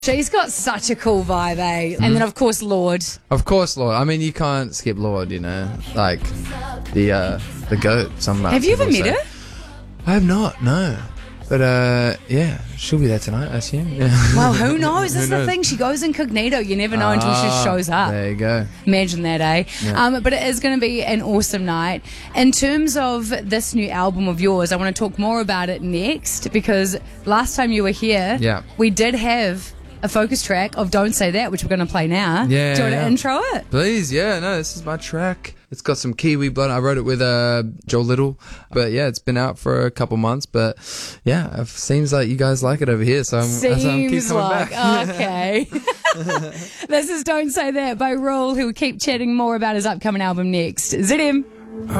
She's got such a cool vibe, eh? And then, of course, Lord. Of course, Lord. I mean, you can't skip Lord, you know. Like, the goat. Have you ever met her? I have not, no. But, yeah, she'll be there tonight, I assume. Yeah. Well, who knows? This is the thing. She goes incognito. You never know until she shows up. There you go. Imagine that, eh? Yeah. But it is going to be an awesome night. In terms of this new album of yours, I want to talk more about it next, because last time you were here, we did have a focus track of Don't Say That, which we're going to play now. Yeah. Do you want to intro it? Please, yeah. No, this is my track. It's got some Kiwi blood. I wrote it with Joel Little. But yeah, it's been out for a couple months. But yeah, it seems like you guys like it over here. So I'm keep coming back. Okay. This is Don't Say That by Rule, who will keep chatting more about his upcoming album next. ZM.